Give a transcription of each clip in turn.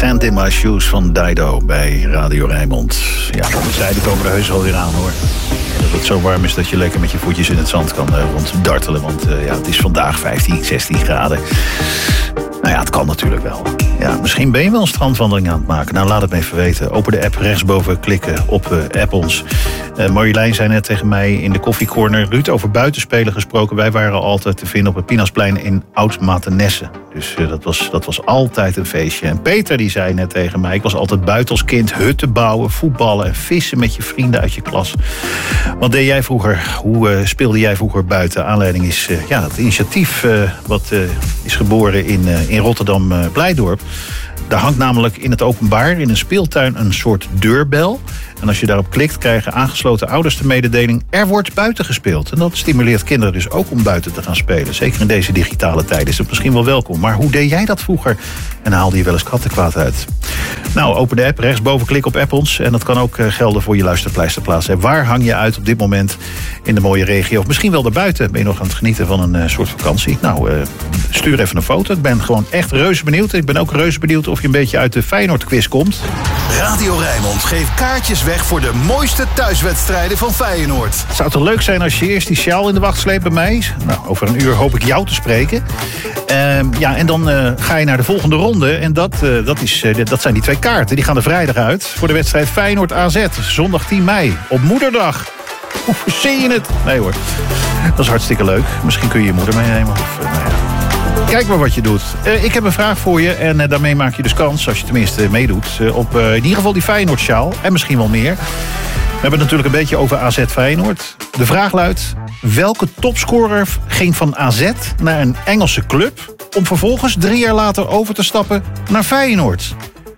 Sand in My Shoes van Dido bij Radio Rijnmond. Ja, de zijden komen er heus wel weer aan, hoor. Dat het zo warm is dat je lekker met je voetjes in het zand kan ronddartelen. Want het is vandaag 15, 16 graden. Nou ja, het kan natuurlijk wel. Ja, misschien ben je wel een strandwandeling aan het maken. Nou, laat het me even weten. Open de app rechtsboven, klikken op app ons. Marjolein zei net tegen mij in de koffiecorner... Ruud, over buitenspelen gesproken. Wij waren altijd te vinden op het Pinasplein in Oud-Matenesse. Dus dat was altijd een feestje. En Peter die zei net tegen mij... ik was altijd buiten als kind hutten bouwen, voetballen... en vissen met je vrienden uit je klas. Wat deed jij vroeger? Hoe speelde jij vroeger buiten? Aanleiding is het initiatief wat is geboren in Rotterdam-Blijdorp. Daar hangt namelijk in het openbaar, in een speeltuin, een soort deurbel. En als je daarop klikt, krijgen aangesloten ouders de mededeling... er wordt buiten gespeeld. En dat stimuleert kinderen dus ook om buiten te gaan spelen. Zeker in deze digitale tijd is het misschien wel welkom. Maar hoe deed jij dat vroeger? En haalde je wel eens kattenkwaad uit? Nou, open de app, rechtsboven, klik op app ons. En dat kan ook gelden voor je luisterpleisterplaats. Waar hang je uit op dit moment in de mooie regio? Of misschien wel daarbuiten. Ben je nog aan het genieten van een soort vakantie? Nou, stuur even een foto. Ik ben gewoon echt reuze benieuwd. Ik ben ook reuze benieuwd of je een beetje uit de Feyenoord-quiz komt. Radio Rijnmond geeft kaartjes weg voor de mooiste thuiswedstrijden van Feyenoord. Het zou toch leuk zijn als je eerst die sjaal in de wacht sleept bij mij? Nou, over een uur hoop ik jou te spreken. En dan ga je naar de volgende ronde. En dat zijn die 2 kaarten. Die gaan er vrijdag uit voor de wedstrijd Feyenoord-AZ. Zondag 10 mei, op Moederdag. Hoe zie je het? Nee hoor, dat is hartstikke leuk. Misschien kun je je moeder meenemen. Kijk maar wat je doet. Ik heb een vraag voor je en daarmee maak je dus kans, als je tenminste meedoet, op in ieder geval die Feyenoord-sjaal en misschien wel meer. We hebben het natuurlijk een beetje over AZ Feyenoord. De vraag luidt, welke topscorer ging van AZ naar een Engelse club om vervolgens 3 jaar later over te stappen naar Feyenoord?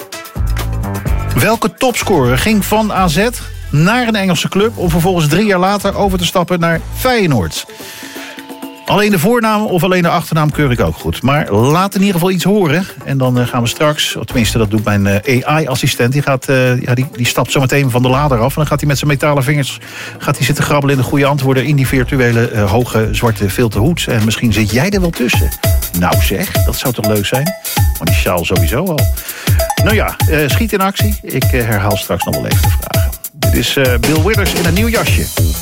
Welke topscorer ging van AZ naar een Engelse club om vervolgens 3 jaar later over te stappen naar Feyenoord? Alleen de voornaam of alleen de achternaam keur ik ook goed. Maar laat in ieder geval iets horen. En dan gaan we straks, of tenminste dat doet mijn AI-assistent... die stapt zo meteen van de lader af. En dan gaat hij met zijn metalen vingers zitten grabbelen in de goede antwoorden... in die virtuele hoge zwarte filterhoed. En misschien zit jij er wel tussen. Nou zeg, dat zou toch leuk zijn? Maar die sjaal sowieso al. Nou ja, schiet in actie. Ik herhaal straks nog wel even de vragen. Dit is Bill Withers in een nieuw jasje.